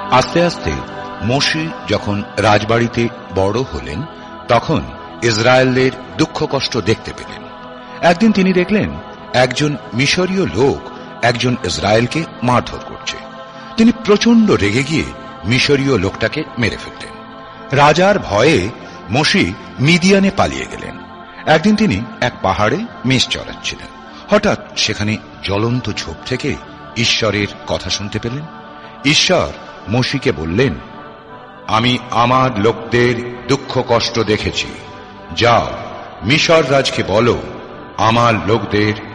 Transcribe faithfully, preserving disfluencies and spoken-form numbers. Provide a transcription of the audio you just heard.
আস্তে আস্তে মোশি যখন রাজবাড়িতে বড় হলেন তখন ইসরায়েলের দুঃখ কষ্ট দেখতে পেলেন। একদিন তিনি দেখলেন একজন মিশরীয় লোক একজন ইসরায়েলকে মারধর করছে। তিনি প্রচন্ড রেগে গিয়ে মিশরীয় লোকটাকে মেরে ফেললেন। রাজার ভয়ে মোশি মিদিয়ানে পালিয়ে গেলেন। একদিন তিনি এক পাহাড়ে মেষ চড়াচ্ছিলেন। হঠাৎ সেখানে জ্বলন্ত ঝোপ থেকে ঈশ্বরের কথা শুনতে পেলেন। ঈশ্বর মোশিকে বললেন, আমি আমার লোকদের দুঃখ কষ্ট দেখেছি, যাও মিশর রাজকে বলো আমার লোকদের